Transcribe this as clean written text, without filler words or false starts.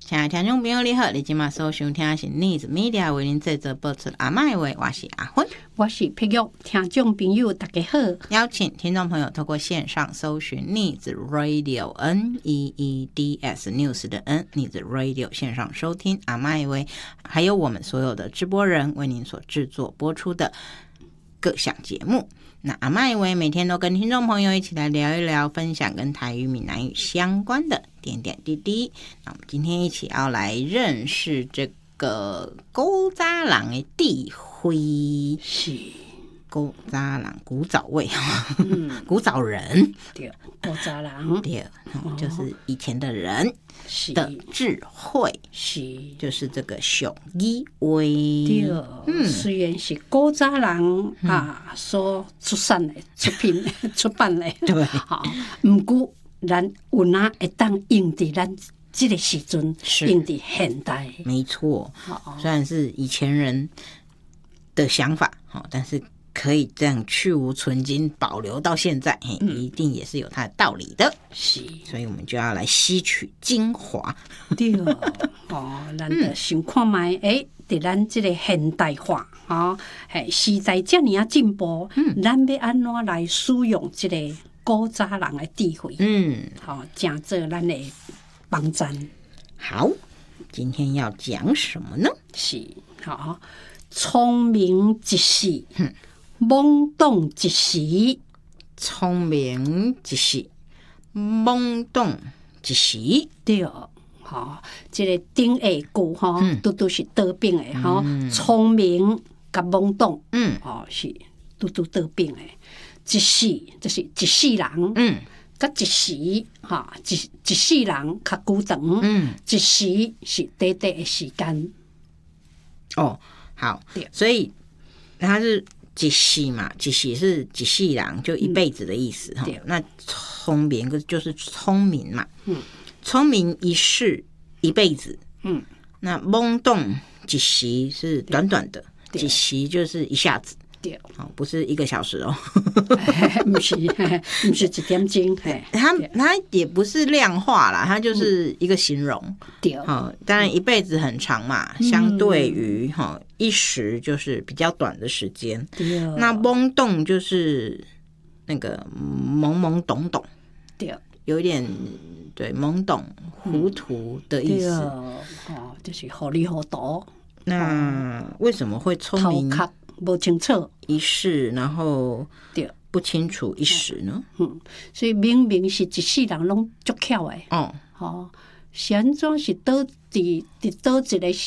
亲爱的听众朋友你好，你今晚所收听的是 News Media 为您制作播出阿嬷的话，我是阿芬， 我是碧玉。听众朋友大家好， 邀请听众朋友透过线上搜寻 News Radio NEEDS News 的 N News Radio 线上收听阿嬷的话，还有我们所有的直播人为您所制作播出的各项节目。那阿嬷的话每天都跟听众朋友一起来聊一聊，分享跟台语闽南语相关的点点滴滴。那我们今天一起要来认识这个古早人的智慧， 是古早人古早味，古早人， 对，古早人对，就是以前的人是的智慧， 是就是这个俗语味。 对，虽然是古早人所出产的出品出版的， 对， 好，不过咱有哪会当用伫咱这个时阵，用伫现代， 没错。虽然是以前人的想法，但是可以这样去无存菁，保留到现在，一定也是有它的道理的。 是， 所以我们就要来吸取精华。 对，咱就想看卖，伫咱这个现代化，时代这么啊进步，咱要安怎来使用这个古早人的智慧？正做咱的帮衬。 好，今天要讲什么呢？ 是，聪明一时，懵懂一时。 聪明一时，懵懂一时。 对，这个顶下句都是倒并的聪明甲懵懂，是都倒并的。一世就是一世人，甲一时一世人较久长，一时是短短的时间。 好，所以它是一世嘛，一世是一世人，就一辈子的意思哈。那聪明就是聪明嘛，聪明一世一辈子，那懵懂一时是短短的，一时就是一下子。不是1个小时哦， 不是1点钟， 它也不是量化啦，它就是一个形容。当然一辈子很长嘛，相对于一时就是比较短的时间。那懵懂就是那个懵懵懂懂，有一点对懵懂糊涂的意思， 就是糊里糊涂。 那为什么会聪明不清楚一世，然后不清楚一时呢？ 所以明明是一世人拢足巧的，是安怎是倒一个